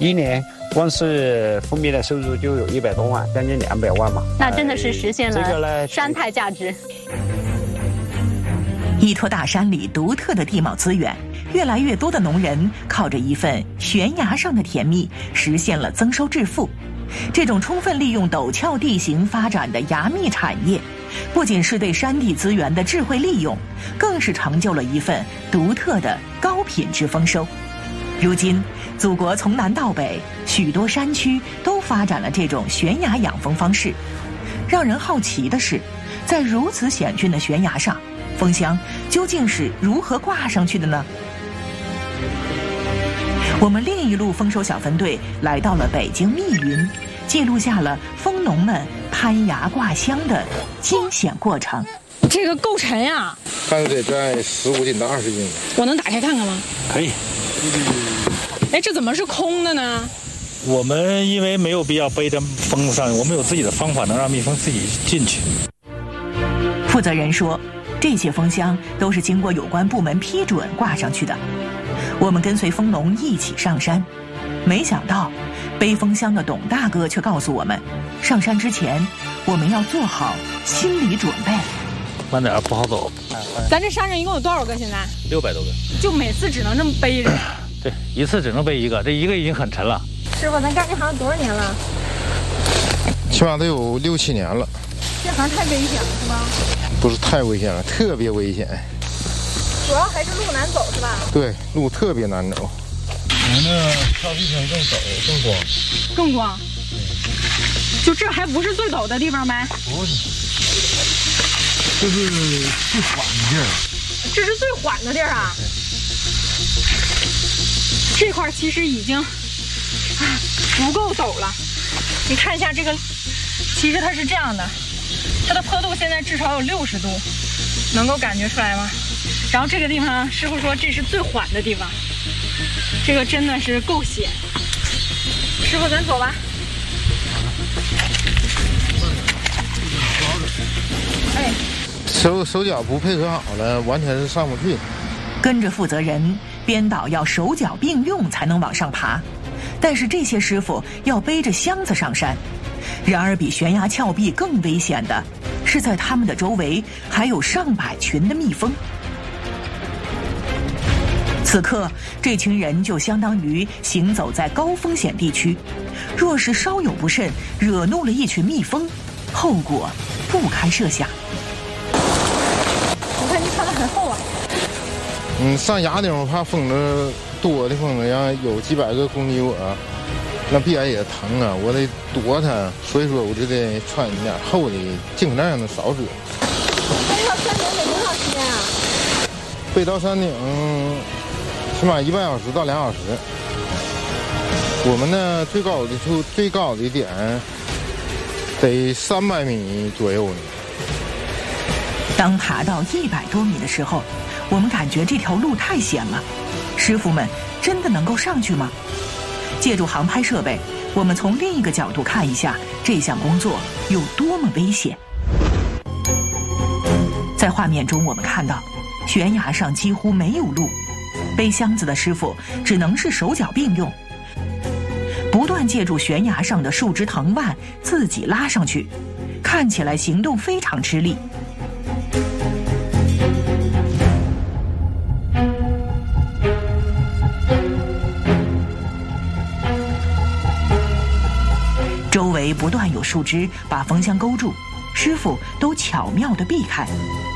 一年光是蜂蜜的收入就有100多万，将近200万嘛。 那真的是实现这个了呢山态价值。 依托大山里独特的地貌资源，越来越多的农人靠着一份悬崖上的甜蜜，实现了增收致富。这种充分利用陡峭地形发展的崖蜜产业，不仅是对山地资源的智慧利用，更是成就了一份独特的高品质丰收。如今，祖国从南到北，许多山区都发展了这种悬崖养蜂方式。让人好奇的是，在如此险峻的悬崖上，蜂箱究竟是如何挂上去的呢？我们另一路丰收小分队来到了北京密云，记录下了蜂农们攀崖挂箱的惊险过程。 这个够沉呀！ 大概得在15斤到20斤。 我能打开看看吗？ 可以。 哎，这怎么是空的呢？ 我们因为没有必要背着蜂上，我们有自己的方法，能让蜜蜂自己进去。 负责人说，这些蜂箱都是经过有关部门批准挂上去的。我们跟随蜂农一起上山，没想到背蜂箱的董大哥却告诉我们，上山之前我们要做好心理准备。 慢点，不好走。 咱这山上一共有多少个？现在 600多个。 就每次只能这么背着。 对，一次只能背1个，这1个已经很沉了。 师傅，咱干这行多少年了？ 起码得有6、7年了。 这行太危险了，是吧？ 不是太危险了，特别危险。 主要还是路难走，是吧？ 对，路特别难走。 我们的峭壁上更陡更光。 更光。就这还不是最陡的地方呗？ 不是，这是最缓的地儿。 这是最缓的地儿啊！这块其实已经不够陡了。你看一下这个，其实它是这样的，它的坡度现在至少有60度，能够感觉出来吗？然后这个地方，师傅说这是最缓的地方，这个真的是够险。师傅，咱走吧。哎， 手脚不配合好了，完全是上不去。 跟着负责人，编导要手脚并用才能往上爬，但是这些师傅要背着箱子上山。然而比悬崖峭壁更危险的是，在他们的周围还有上百群的蜜蜂。此刻，这群人就相当于行走在高风险地区，若是稍有不慎，惹怒了一群蜜蜂，后果不堪设想。 你看，你穿得很厚啊。 上崖顶我怕蜂子多的蜂子，要有几百个攻击我，那必然也疼啊，我得躲它，所以说我就得穿一点厚的，尽可能让它少蛰。 那到山顶得多长时间啊？ 背到山顶，起码1半小时到2小时。我们呢最高的点得300米左右呢。 当爬到100多米的时候，我们感觉这条路太险了，师傅们真的能够上去吗？借助航拍设备，我们从另一个角度看一下这项工作有多么危险。在画面中，我们看到悬崖上几乎没有路，背箱子的师傅只能是手脚并用，不断借助悬崖上的树枝藤蔓自己拉上去，看起来行动非常吃力。周围不断有树枝把蜂箱勾住，师傅都巧妙地避开。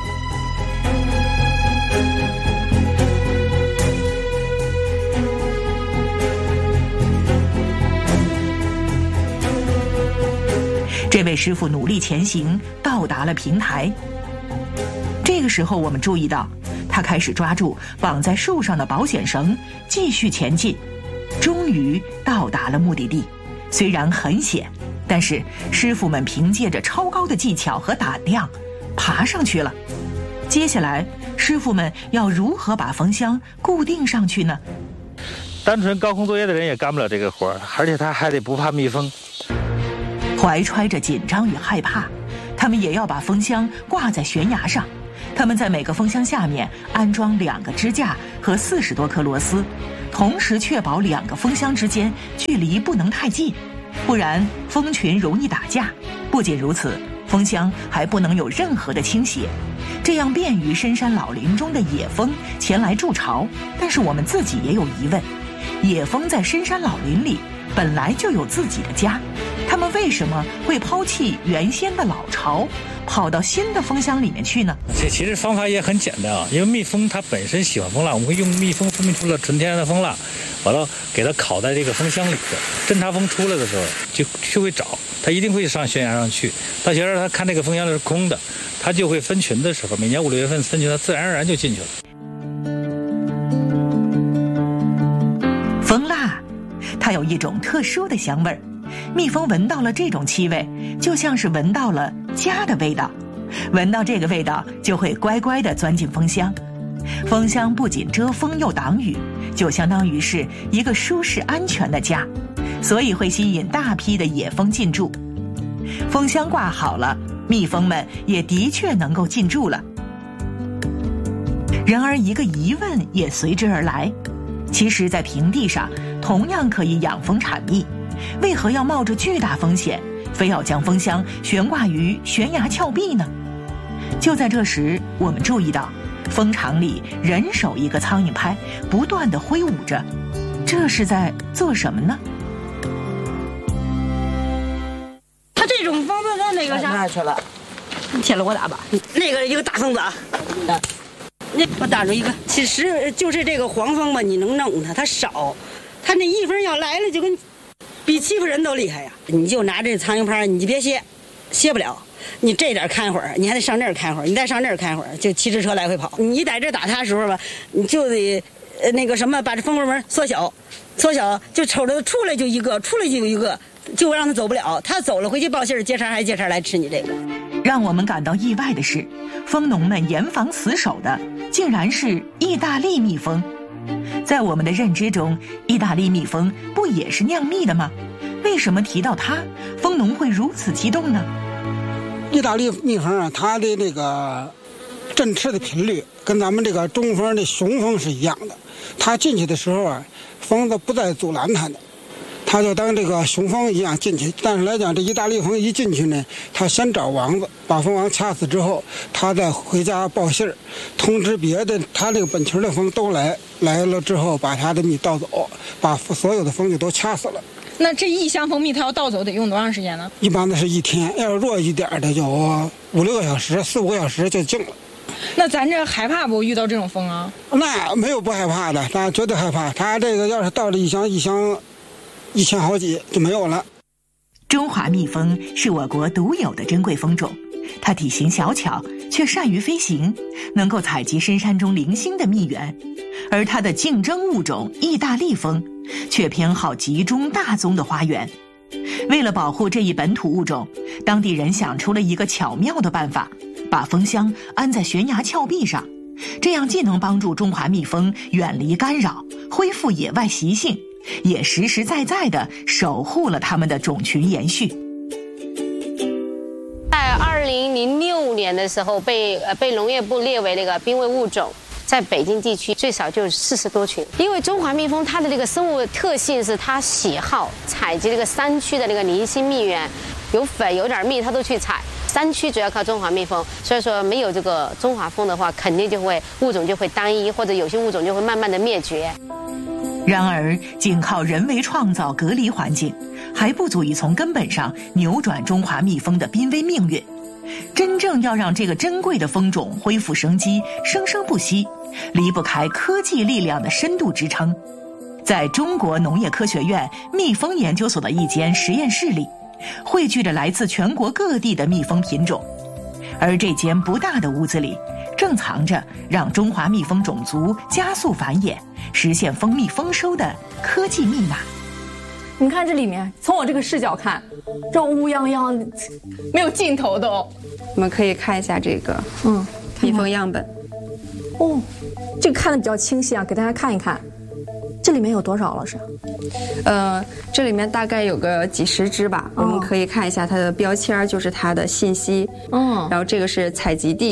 这位师傅努力前行，到达了平台。这个时候，我们注意到他开始抓住绑在树上的保险绳，继续前进。终于到达了目的地。虽然很险，但是师傅们凭借着超高的技巧和胆量爬上去了。接下来，师傅们要如何把蜂箱固定上去呢？ 单纯高空作业的人也干不了这个活，而且他还得不怕蜜蜂。 怀揣着紧张与害怕，他们也要把蜂箱挂在悬崖上。他们在每个蜂箱下面安装2个支架和40多颗螺丝， 同时确保2个蜂箱之间距离不能太近，不然蜂群容易打架。不仅如此，蜂箱还不能有任何的倾斜，这样便于深山老林中的野蜂前来筑巢。但是我们自己也有疑问，野蜂在深山老林里本来就有自己的家，它们为什么会抛弃原先的老巢，跑到新的蜂箱里面去呢？ 这其实方法也很简单啊，因为蜜蜂它本身喜欢蜂蜡，我们会用蜜蜂分泌出了纯天然的蜂蜡，完了给它烤在这个蜂箱里头，侦察蜂出来的时候就会找，它一定会上悬崖上去。到悬崖它看这个蜂箱里是空的，它就会分群的时候，每年5、6月份分群，它自然而然就进去了。 蜂蜡，它有一种特殊的香味儿，蜜蜂闻到了这种气味，就像是闻到了家的味道。闻到这个味道，就会乖乖地钻进蜂箱。蜂箱不仅遮风又挡雨，就相当于是一个舒适安全的家，所以会吸引大批的野蜂进驻。蜂箱挂好了，蜜蜂们也的确能够进驻了。然而一个疑问也随之而来，其实在平地上同样可以养蜂产蜜，为何要冒着巨大风险，非要将蜂箱悬挂于悬崖峭壁呢？就在这时，我们注意到蜂场里人手一个苍蝇拍，不断地挥舞着，这是在做什么呢？ 他这种蜂子的那个啥， 哪去了？ 贴了我打吧。那个一个大蜂子啊，那我打出一个。其实就是这个黄蜂吧，你能弄它，它少，它那一蜂要来了就跟比欺负人都厉害呀。你就拿这苍蝇拍，你就别歇不了。你这点看会儿，你还得上那儿看会儿，你再上那儿看会儿，就骑着车来回跑。你在这打它的时候吧，你就得那个什么，把这蜂窝门缩小，就瞅着出来就一个，出来就一个，就让它走不了。它走了回去报信儿，接茬来吃你这个。 让我们感到意外的是，蜂农们严防死守的竟然是意大利蜜蜂。在我们的认知中，意大利蜜蜂不也是酿蜜的吗？为什么提到它，蜂农会如此激动呢？ 意大利蜜蜂啊，它的那个振翅的频率跟咱们这个中蜂的雄蜂是一样的。它进去的时候啊，蜂子不再阻拦它的，它就当这个雄蜂一样进去。但是来讲，这意大利蜂一进去呢，它先找王子，把蜂王掐死之后，它再回家报信儿，通知别的它这个本群的蜂都来了之后，把它的蜜盗走，把所有的蜂就都掐死了。 那这一箱蜂蜜它要盗走得用多长时间呢？ 一般的是1天，要是弱一点的就5、6个小时，4、5个小时就净了。 那咱这害怕不遇到这种蜂啊？ 那没有不害怕的，咱绝对害怕。它这个要是到了一箱1000好几就没有了。 中华蜜蜂是我国独有的珍贵蜂种，它体型小巧，却善于飞行，能够采集深山中零星的蜜源。而它的竞争物种意大利蜂却偏好集中大宗的花园。为了保护这一本土物种，当地人想出了一个巧妙的办法，把蜂箱安在悬崖峭壁上，这样既能帮助中华蜜蜂远离干扰，恢复野外习性，也实实在在地守护了它们的种群延续。 在2006年的时候被农业部列为那个濒危物种，在北京地区最少就40多群。因为中华蜜蜂它的这个生物特性是它喜好采集这个山区的那个零星蜜源，有粉有点蜜它都去采。山区主要靠中华蜜蜂，所以说没有这个中华蜂的话，肯定就会物种就会单一，或者有些物种就会慢慢的灭绝。 然而，仅靠人为创造隔离环境，还不足以从根本上扭转中华蜜蜂的濒危命运。真正要让这个珍贵的蜂种恢复生机、生生不息，离不开科技力量的深度支撑。在中国农业科学院蜜蜂研究所的一间实验室里，汇聚着来自全国各地的蜜蜂品种，而这间不大的屋子里，正藏着让中华蜜蜂种族加速繁衍、实现蜂蜜丰收的科技密码。 你看这里面，从我这个视角看，这乌泱泱，没有尽头的哦。 我们可以看一下这个，蜜蜂样本。 哦，这个看得比较清晰啊，给大家看一看。这里面有多少了是？ 这里面大概有个几十只吧。我们可以看一下它的标签，就是它的信息。然后这个是采集地，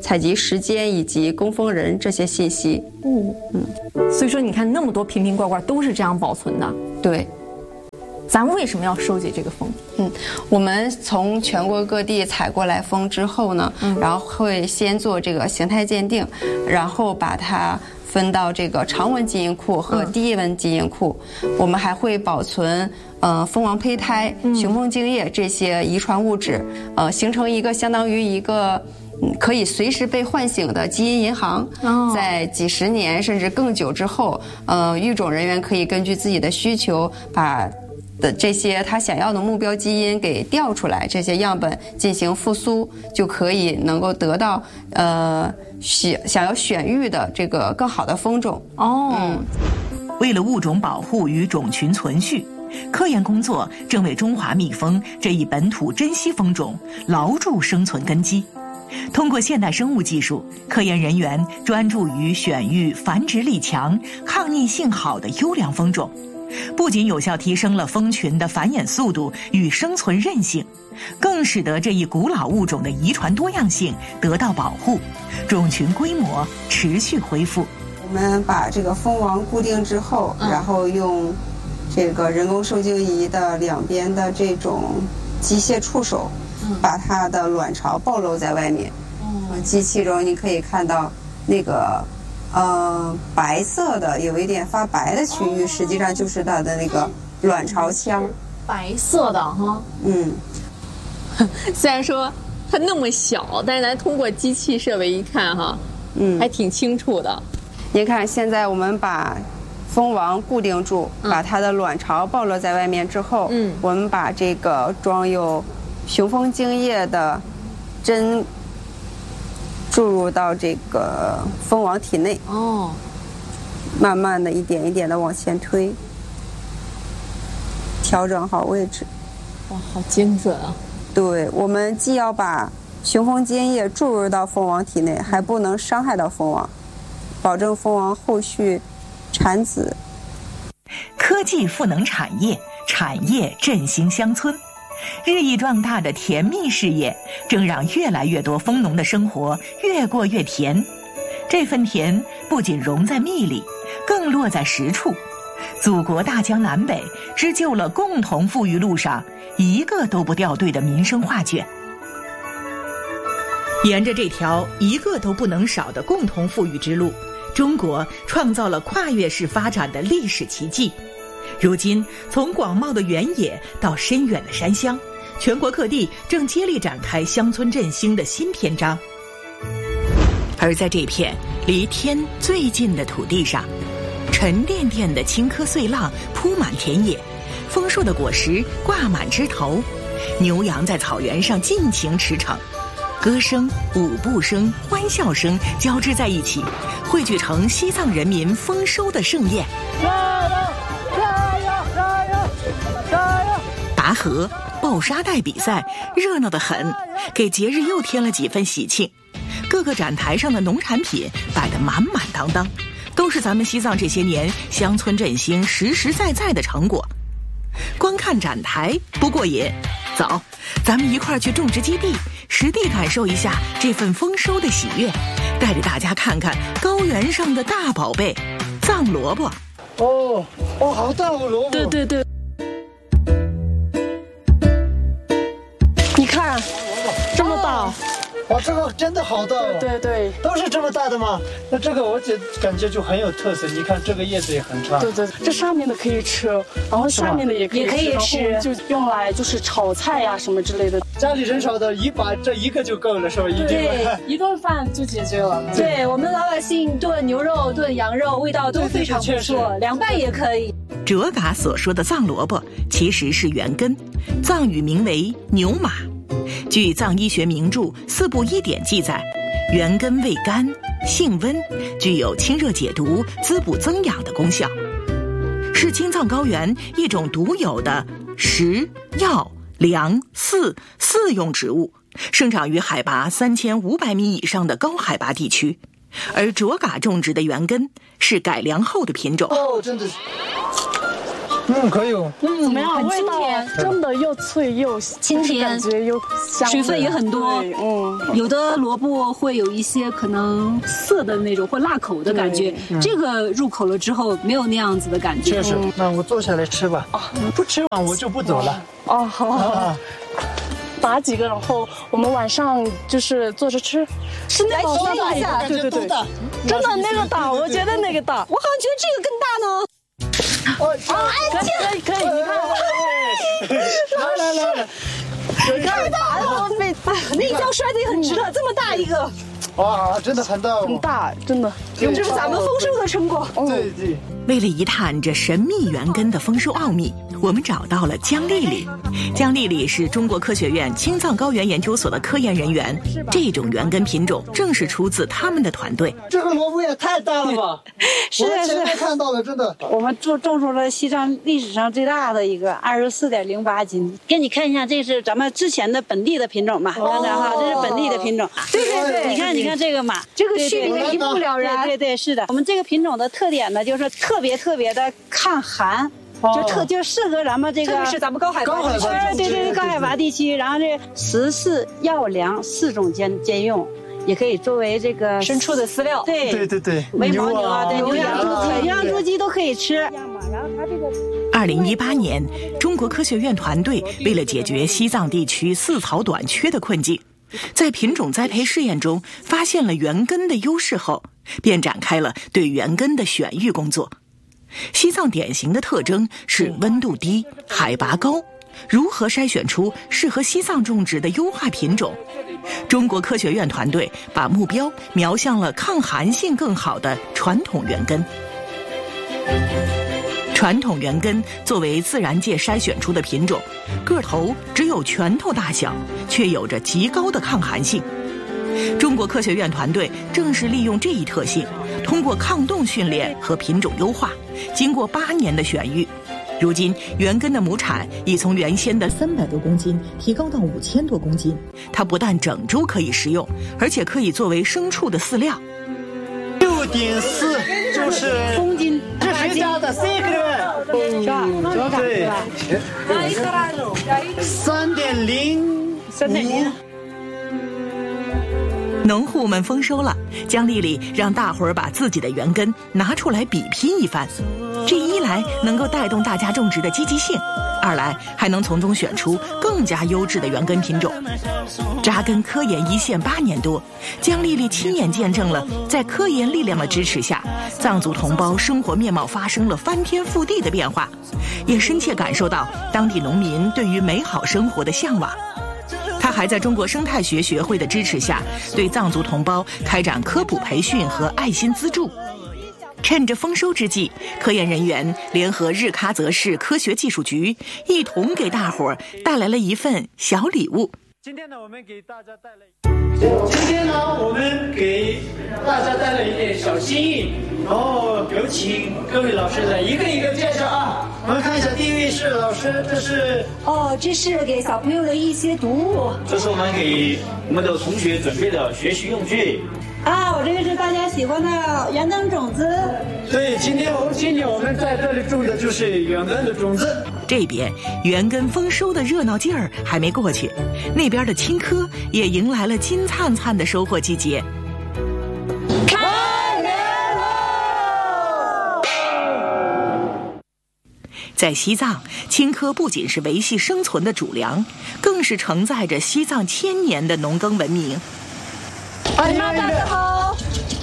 采集时间以及供奉人这些信息。 所以说你看那么多瓶瓶罐罐都是这样保存的。 对。 咱们为什么要收集这个蜂？ 我们从全国各地采过来蜂之后呢，然后会先做这个形态鉴定，然后把它分到这个常温基因库和低温基因库。我们还会保存蜂王胚胎、雄蜂精液这些遗传物质，形成一个相当于一个可以随时被唤醒的基因银行。在几十年甚至更久之后，育种人员可以根据自己的需求把的这些他想要的目标基因给调出来，这些样本进行复苏，就可以能够得到想要选育的这个更好的蜂种。 为了物种保护与种群存续，科研工作正为中华蜜蜂这一本土珍稀蜂种牢筑生存根基。通过现代生物技术，科研人员专注于选育繁殖力强、抗逆性好的优良蜂种，不仅有效提升了蜂群的繁衍速度与生存韧性，更使得这一古老物种的遗传多样性得到保护，种群规模持续恢复。 我们把这个蜂王固定之后，然后用这个人工受精仪的两边的这种机械触手，把它的卵巢暴露在外面。机器中你可以看到那个白色的有一点发白的区域，实际上就是它的那个卵巢腔。 白色的哈。 虽然说它那么小，但是咱通过机器设备一看哈，还挺清楚的。 您看，现在我们把蜂王固定住，把它的卵巢暴露在外面之后，我们把这个装有雄蜂精液的针注入到这个蜂王体内。慢慢的一点一点的往前推，调整好位置。 哇，好精准啊！ 对，我们既要把雄蜂精液注入到蜂王体内，还不能伤害到蜂王，保证蜂王后续产子。 科技赋能产业，产业振兴乡村，日益壮大的甜蜜事业正让越来越多蜂农的生活越过越甜。这份甜不仅融在蜜里，更落在实处。祖国大江南北织就了共同富裕路上一个都不掉队的民生画卷。沿着这条一个都不能少的共同富裕之路，中国创造了跨越式发展的历史奇迹。如今，从广袤的原野到深远的山乡，全国各地正接力展开乡村振兴的新篇章。而在这片离天最近的土地上，沉甸甸的青稞碎浪铺满田野，丰硕的果实挂满枝头，牛羊在草原上尽情驰骋，歌声、舞步声、欢笑声交织在一起，汇聚成西藏人民丰收的盛宴。拔河、抱沙袋比赛热闹得很，给节日又添了几分喜庆。各个展台上的农产品摆得满满当当，都是咱们西藏这些年乡村振兴实实在在的成果。光看展台不过瘾，走，咱们一块儿去种植基地，实地感受一下这份丰收的喜悦，带着大家看看高原上的大宝贝——藏萝卜。 好大个萝卜！ 对，你看，这么大。 哇，这个真的好大哦！ 对， 都是这么大的吗？那这个我感觉就很有特色。你看这个叶子也很长。 对，这上面的可以吃，然后下面的也可以吃，就用来就是炒菜呀什么之类的。 家里人少的这一个就够了，是吧？ 对，一顿饭就解决了。 对，我们老百姓炖牛肉、炖羊肉，味道都非常不错，凉拌也可以。 哲嘎所说的藏萝卜其实是圆根，藏语名为牛马。据藏医学名著《四部医典》记载，圆根味甘，性温，具有清热解毒、滋补增养的功效，是青藏高原一种独有的食、药、粮、饲四用植物，生长于海拔3500米以上的高海拔地区。而卓嘎种植的圆根是改良后的品种。 真的是。 可以。 怎么样？味道真的又脆又清甜， 感觉又香， 水分也很多。有的萝卜会有一些可能涩的那种或辣口的感觉，这个入口了之后没有那样子的感觉。 确实，那我坐下来吃吧。你不吃完我就不走了。 好。打几个，然后我们晚上就是坐着吃。是那个大一下，对，真的那个大，我觉得那个大， 我好像觉得这个更大呢。可以，你看，来， 太大了，那一跤摔得也很值了，这么大一个。 哇，真的很大， 很大，真的， 这是咱们丰收的成果。 对。 为了一探这神秘园根的丰收奥秘，我们找到了姜丽丽。姜丽丽是中国科学院青藏高原研究所的科研人员，这种园根品种正是出自他们的团队。 这个萝卜也太大了吧！ 是的， 前面看到了，真的。 我们种出了西藏历史上最大的一个24.08斤。给你看一下，这是咱们之前的本地的品种嘛？看着哈，这是本地的品种。对，你看这个嘛， 这个序列一目了然。 对，是的。我们这个品种的特点呢，就是特别的抗寒。就适合咱们这个， 是咱们高海拔地区。 对，高海拔地区。然后这14药粮4种兼用，也可以作为这个牲畜的饲料。 对， 喂牦牛啊，对，牛羊猪鸡都可以吃。然后它这个 2018年，中国科学院团队为了解决西藏地区饲草短缺的困境，在品种栽培试验中发现了园根的优势后，便展开了对园根的选育工作。西藏典型的特征是温度低、海拔高，如何筛选出适合西藏种植的优化品种？中国科学院团队把目标瞄向了抗寒性更好的传统园根。传统园根作为自然界筛选出的品种，个头只有拳头大小，却有着极高的抗寒性。中国科学院团队正是利用这一特性，通过抗冻训练和品种优化，经过8年的选育，如今园根的母产已从原先的300多公斤提高到5000多公斤。它不但整株可以食用，而且可以作为牲畜的饲料。 6.4就是公斤， 这是家的secret， 是吧？ 对，3.05。 农户们丰收了，姜丽丽让大伙儿把自己的园根拿出来比拼一番。这一来能够带动大家种植的积极性，二来还能从中选出更加优质的园根品种。扎根科研一线8年多，姜丽丽亲眼见证了在科研力量的支持下，藏族同胞生活面貌发生了翻天覆地的变化，也深切感受到当地农民对于美好生活的向往。他还在中国生态学学会的支持下，对藏族同胞开展科普培训和爱心资助。趁着丰收之际，科研人员联合日喀则市科学技术局，一同给大伙儿带来了一份小礼物。 今天呢，我们给大家带来一点小心意，然后有请各位老师来一个一个介绍啊。我们看一下，第一位是老师， 这是给小朋友的一些读物。 这是我们给我们的同学准备的学习用具。 我这个是大家喜欢的园根种子。 对，今年我们在这里种的就是园根的种子。 这边园根丰收的热闹劲儿还没过去，那边的青稞也迎来了金灿灿的收获季节。 开年喽！ 在西藏，青稞不仅是维系生存的主粮，更是承载着西藏1000年的农耕文明。 哎妈，大家好！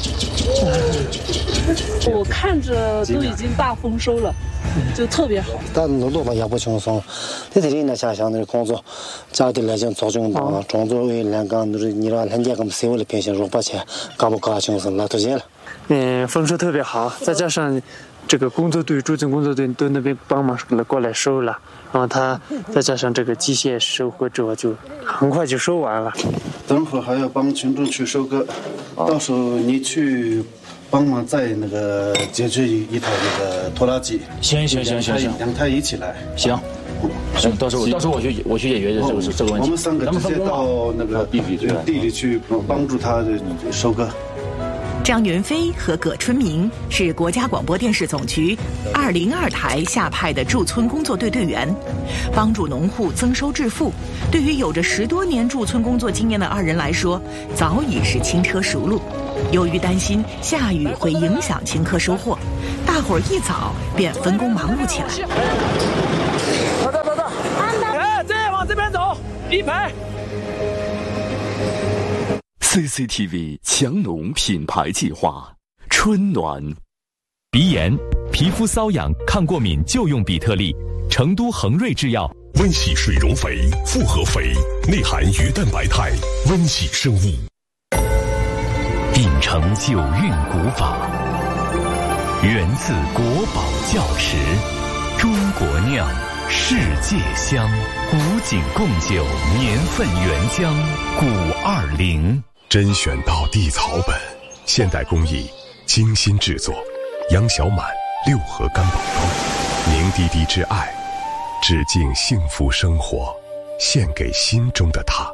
我看着都已经大丰收了，就特别好。 但农作吧也不轻松，在这里呢，下乡的工作，家里来讲早中当，种作为两个就是你让人家给我们社会的平行入把钱，干不干轻松那都见了。 丰收特别好，再加上这个工作队、驻村工作队都那边帮忙过来收了，然后他再加上这个机械收获之后，就很快就收完了。 等会儿还要帮群众去收割，到时候你去帮忙载那个解决一台那个拖拉机。 行， 两台一起来。 行，到时候我去解决这个问题。 我们3个直接到那个地里去帮助他收割。 张云飞和葛春明是国家广播电视总局202台下派的驻村工作队队员，帮助农户增收致富。对于有着10多年驻村工作经验的2人来说，早已是轻车熟路。由于担心下雨会影响青稞收获，大伙儿一早便分工忙碌起来。 走，哎，再往这边走，1排。 CCTV 强农品牌计划，春暖。 鼻炎、皮肤瘙痒、抗过敏就用比特利。成都恒瑞制药温喜水溶肥复合肥，内含鱼蛋白肽，温喜生物。 秉承九韵古法，源自国宝窖池，中国酿，世界香，古井贡酒年份原浆520。 甄选到地草本，现代工艺，精心制作，杨小满6合干宝膏，凝滴滴之爱，致敬幸福生活，献给心中的他。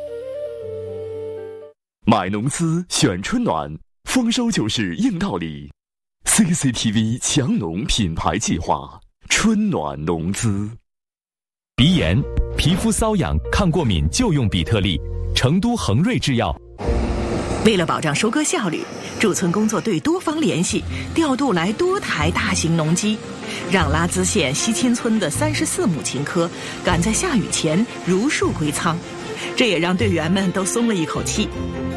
买农资选春暖，丰收就是硬道理。CCTV 强农品牌计划，春暖农资。 鼻炎、皮肤瘙痒、抗过敏就用比特利。成都恒瑞制药。 为了保障收割效率，驻村工作队多方联系，调度来多台大型农机，让拉孜县西钦村的34亩青稞赶在下雨前如数归仓。这也让队员们都松了一口气。